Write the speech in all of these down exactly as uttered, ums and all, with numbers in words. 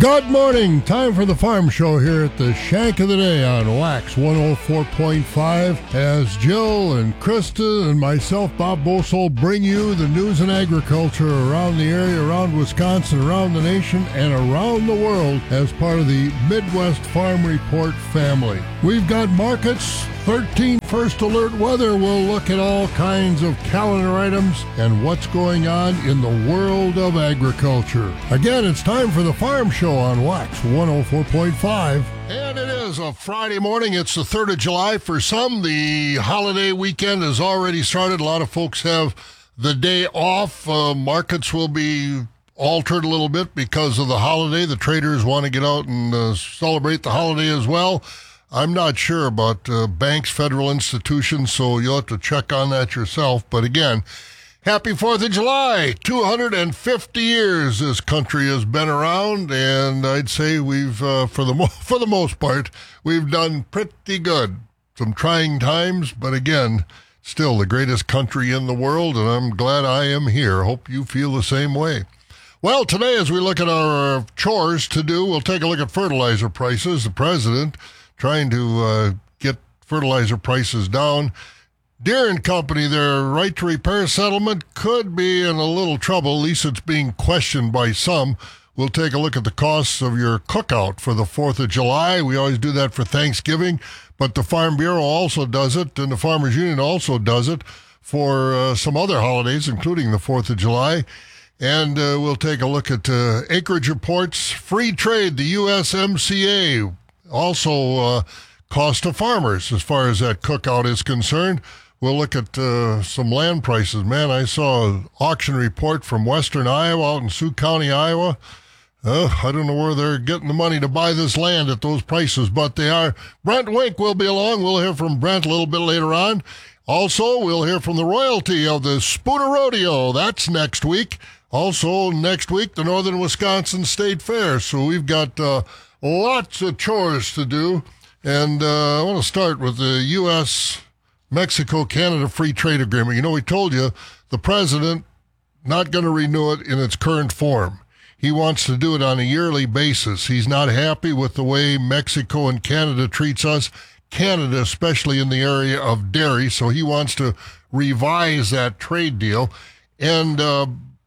Good morning. Time for the Farm Show here at the Shank of the Day on Wax one oh four point five. As Jill and Krista and myself, Bob Bosol, bring you the news and agriculture around the area, around Wisconsin, around the nation, and around the world as part of the Midwest Farm Report family. We've got markets, thirteen First Alert weather. We'll look at all kinds of calendar items and what's going on in the world of agriculture. Again, it's time for the Farm Show on Wax one oh four point five. And it is a Friday morning. It's the third of July. For some, the holiday weekend has already started. A lot of folks have the day off. Uh, markets will be altered a little bit because of the holiday. The traders want to get out and uh, celebrate the holiday as well. I'm not sure about uh, banks, federal institutions, so you'll have to check on that yourself. But again, happy fourth of July. two hundred fifty years this country has been around, and I'd say we've, uh, for the mo- for the most part, we've done pretty good. Some trying times, but again, still the greatest country in the world, and I'm glad I am here. Hope you feel the same way. Well, today as we look at our chores to do, we'll take a look at fertilizer prices. The president trying to uh, get fertilizer prices down. Deere and Company, their right to repair settlement could be in a little trouble. At least it's being questioned by some. We'll take a look at the costs of your cookout for the fourth of July. We always do that for Thanksgiving, but the Farm Bureau also does it, and the Farmers Union also does it for uh, some other holidays, including the fourth of July. And uh, we'll take a look at uh, acreage reports, free trade, the U S M C A, also uh, cost to farmers as far as that cookout is concerned. We'll look at uh, some land prices. Man, I saw an auction report from western Iowa out in Sioux County, Iowa. Uh, I don't know where they're getting the money to buy this land at those prices, but they are. Brent Wink will be along. We'll hear from Brent a little bit later on. Also, we'll hear from the royalty of the Spooner Rodeo. That's next week. Also, next week, the Northern Wisconsin State Fair. So we've got uh, lots of chores to do. And uh, I want to start with the U S Mexico-Canada Free Trade Agreement. You know, we told you the president not going to renew it in its current form. He wants to do it on a yearly basis. He's not happy with the way Mexico and Canada treats us, Canada especially in the area of dairy, so he wants to revise that trade deal. And uh,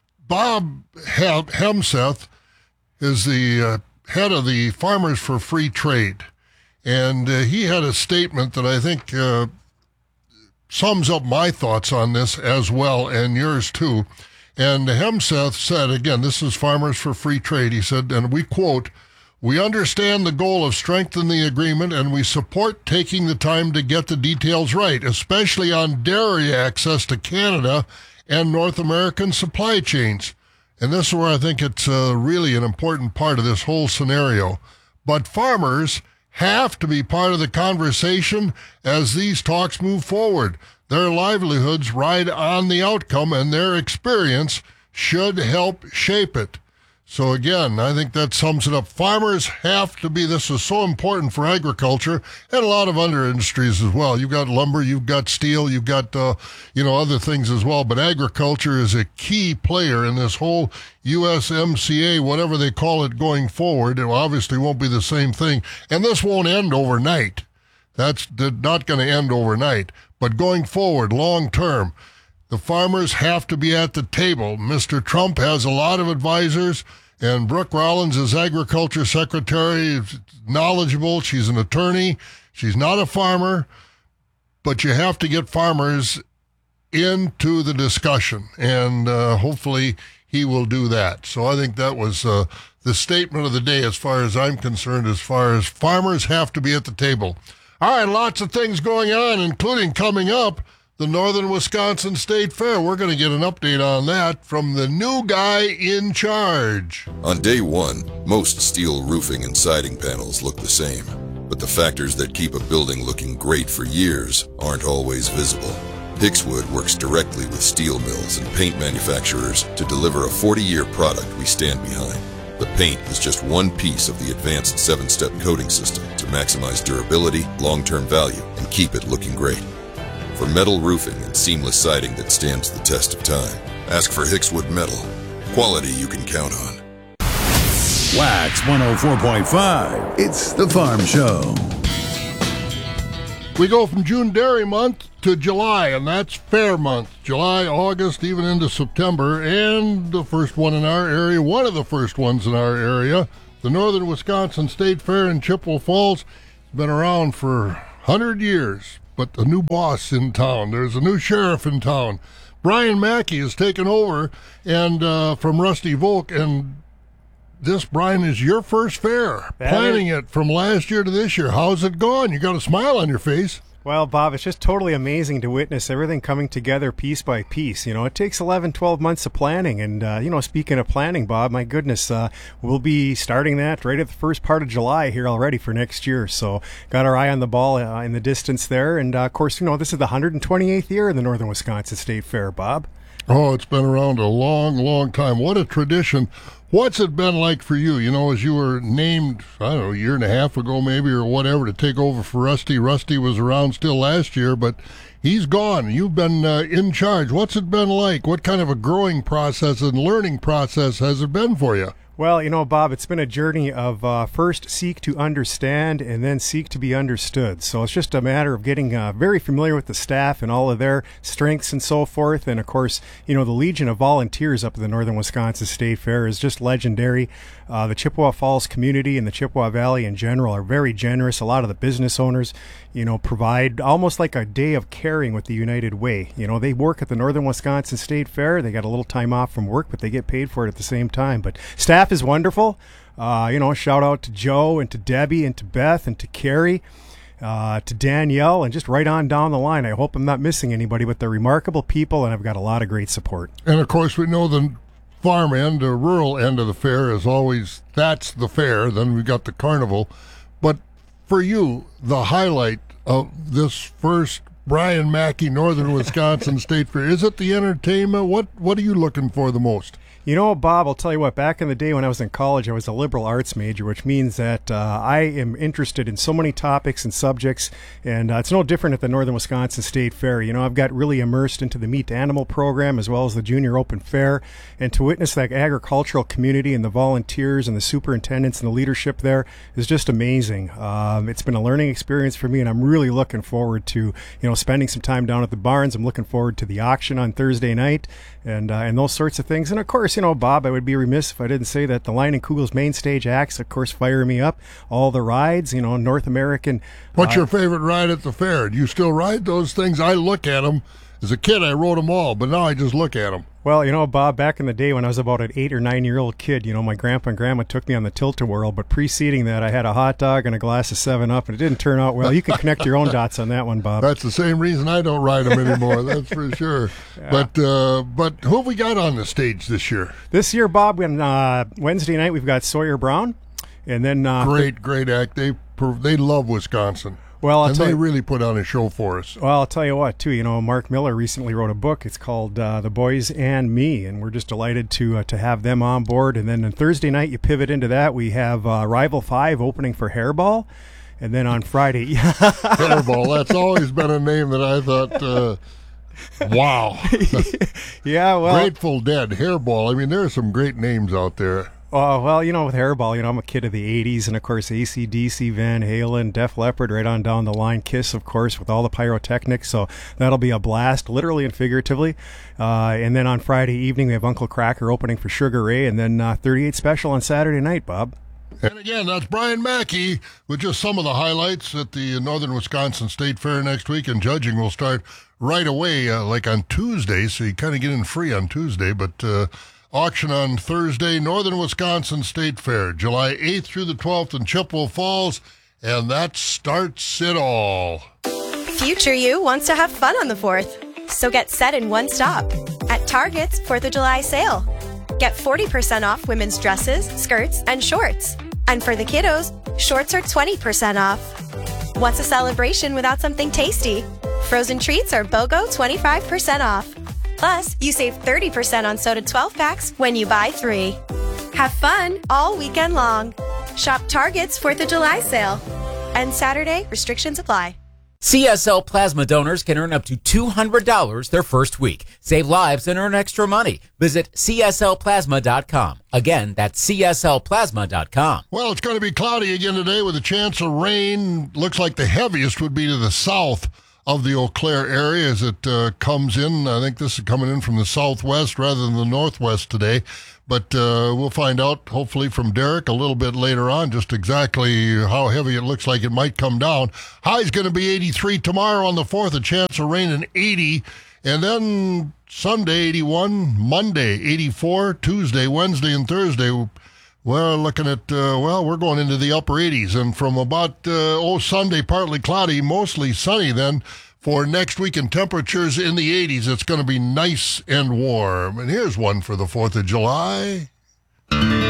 Bob Hemseth is the uh, head of the Farmers for Free Trade, and uh, he had a statement that I think uh, sums up my thoughts on this as well, and yours too. And Hemseth said, again, this is Farmers for Free Trade, he said, and we quote, "We understand the goal of strengthening the agreement, and we support taking the time to get the details right, especially on dairy access to Canada and North American supply chains." And this is where I think it's uh, really an important part of this whole scenario. But farmers have to be part of the conversation as these talks move forward. Their livelihoods ride on the outcome, and their experience should help shape it. So again, I think that sums it up. Farmers have to be, this is so important for agriculture and a lot of other industries as well. You've got lumber, you've got steel, you've got, uh, you know, other things as well. But agriculture is a key player in this whole U S M C A, whatever they call it going forward. It obviously won't be the same thing. And this won't end overnight. That's not going to end overnight. But going forward, long term, the farmers have to be at the table. Mister Trump has a lot of advisors, and Brooke Rollins is Agriculture Secretary, knowledgeable. She's an attorney. She's not a farmer, but you have to get farmers into the discussion, and uh, hopefully he will do that. So I think that was uh, the statement of the day as far as I'm concerned, as far as farmers have to be at the table. All right, lots of things going on, including coming up, the Northern Wisconsin State Fair. We're going to get an update on that from the new guy in charge. On day one, most steel roofing and siding panels look the same, but the factors that keep a building looking great for years aren't always visible. Hixwood works directly with steel mills and paint manufacturers to deliver a forty-year product we stand behind. The paint is just one piece of the advanced seven-step coating system to maximize durability, long-term value, and keep it looking great. For metal roofing and seamless siding that stands the test of time, ask for Hixwood Metal. Quality you can count on. Wax one oh four point five. It's the Farm Show. We go from June Dairy Month to July, and that's Fair Month. July, August, even into September, and the first one in our area, one of the first ones in our area, the Northern Wisconsin State Fair in Chippewa Falls. It's been around for one hundred years, but a new boss in town. There's a new sheriff in town. Brian Mackey has taken over and uh, from Rusty Volk, and this, Brian, is your first fair. That Planning is. it from last year to this year. How's it gone? You got a smile on your face. Well, Bob, it's just totally amazing to witness everything coming together piece by piece. You know, it takes eleven, twelve months of planning. And, uh, you know, speaking of planning, Bob, my goodness, uh, we'll be starting that right at the first part of July here already for next year. So got our eye on the ball uh, in the distance there. And, uh, of course, you know, this is the one hundred twenty-eighth year of the Northern Wisconsin State Fair, Bob. Oh, it's been around a long, long time. What a tradition. What's it been like for you? You know, as you were named, I don't know, a year and a half ago maybe or whatever to take over for Rusty. Rusty was around still last year, but he's gone. You've been uh, in charge. What's it been like? What kind of a growing process and learning process has it been for you? Well, you know, Bob, it's been a journey of uh, first seek to understand and then seek to be understood. So it's just a matter of getting uh, very familiar with the staff and all of their strengths and so forth. And, of course, you know, the Legion of Volunteers up at the Northern Wisconsin State Fair is just legendary. Uh, the Chippewa Falls community and the Chippewa Valley in general are very generous. A lot of the business owners, you know, provide almost like a day of caring with the United Way. You know, they work at the Northern Wisconsin State Fair. They got a little time off from work, but they get paid for it at the same time. But staff is wonderful. Uh, you know, shout out to Joe and to Debbie and to Beth and to Carrie, uh, to Danielle, and just right on down the line. I hope I'm not missing anybody, but they're remarkable people, and I've got a lot of great support. And, of course, we know the farm end, the rural end of the fair is always, that's the fair. Then we got the carnival. But for you, the highlight of this first Brian Mackey Northern Wisconsin State Fair, is it the entertainment? What What are you looking for the most? You know, Bob, I'll tell you what, back in the day when I was in college, I was a liberal arts major, which means that uh, I am interested in so many topics and subjects, and uh, it's no different at the Northern Wisconsin State Fair. You know, I've got really immersed into the meat to animal program as well as the Junior Open Fair, and to witness that agricultural community and the volunteers and the superintendents and the leadership there is just amazing. Um, it's been a learning experience for me, and I'm really looking forward to, you know, spending some time down at the barns. I'm looking forward to the auction on Thursday night and, uh, and those sorts of things. And, of course, you know, Bob, I would be remiss if I didn't say that the Line and Kugel's main stage acts, of course, fire me up. All the rides, you know, North American. What's uh, your favorite ride at the fair? Do you still ride those things? I look at them. As a kid, I rode them all, but now I just look at them. Well, you know, Bob, back in the day when I was about an eight or nine year old kid, you know, my grandpa and grandma took me on the Tilt-A-Whirl, but preceding that, I had a hot dog and a glass of seven up, and it didn't turn out well. You can connect your own dots on that one, Bob. That's the same reason I don't ride them anymore, that's for sure. Yeah. But uh, but who have we got on the stage this year? This year, Bob, when, uh, Wednesday night, we've got Sawyer Brown, and then uh, great, great act. They they love Wisconsin. Well, I'll and tell they you, really put on a show for us. Well, I'll tell you what, too. You know, Mark Miller recently wrote a book. It's called uh, The Boys and Me, and we're just delighted to uh, to have them on board. And then on Thursday night, you pivot into that. We have uh, Rival Five opening for Hairball. And then on Friday... Hairball, that's always been a name that I thought... Uh, wow. Yeah, well... Grateful Dead, Hairball. I mean, there are some great names out there. Oh, well, you know, with Hairball, you know, I'm a kid of the eighties, and, of course, A C D C, Van Halen, Def Leppard, right on down the line, Kiss, of course, with all the pyrotechnics, so that'll be a blast, literally and figuratively. Uh, and then on Friday evening, we have Uncle Cracker opening for Sugar Ray, and then uh, thirty-eight Special on Saturday night, Bob. And again, that's Brian Mackey with just some of the highlights at the Northern Wisconsin State Fair next week, and judging will start right away, uh, like on Tuesday, so you kind of get in free on Tuesday, but... Uh, Auction on Thursday, Northern Wisconsin State Fair, July eighth through the twelfth in Chippewa Falls, and that starts it all. Future you wants to have fun on the fourth, so get set in one stop at Target's fourth of July sale. Get forty percent off women's dresses, skirts, and shorts. And for the kiddos, shorts are twenty percent off. What's a celebration without something tasty? Frozen treats are BOGO twenty-five percent off. Plus, you save thirty percent on soda twelve packs when you buy three. Have fun all weekend long. Shop Target's fourth of July sale. And Saturday, restrictions apply. C S L Plasma donors can earn up to two hundred dollars their first week. Save lives and earn extra money. Visit C S L plasma dot com. Again, that's C S L plasma dot com. Well, it's going to be cloudy again today with a chance of rain. Looks like the heaviest would be to the south of the Eau Claire area as it uh, comes in. I think this is coming in from the southwest rather than the northwest today. But uh, we'll find out, hopefully, from Derek a little bit later on, just exactly how heavy it looks like it might come down. High's going to be eighty-three tomorrow on the fourth, a chance of rain in eighty. And then Sunday, eighty-one. Monday, eighty-four. Tuesday, Wednesday, and Thursday, we're looking at, uh, well, we're going into the upper eighties. And from about, uh, oh, Sunday, partly cloudy, mostly sunny then. For next week and temperatures in the eighties, it's going to be nice and warm. And here's one for the fourth of July.